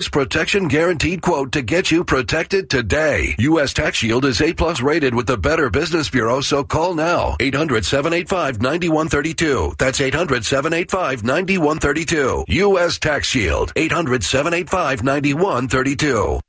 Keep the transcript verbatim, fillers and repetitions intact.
protection guaranteed quote to get you protected today. U S Tax Shield is A plus rated with the Better Business Bureau, so call now. eight hundred, seven eight five, nine one three two. That's eight hundred, seven eight five, nine one three two. U S Tax Shield. eight hundred, seven eight five, nine one three two.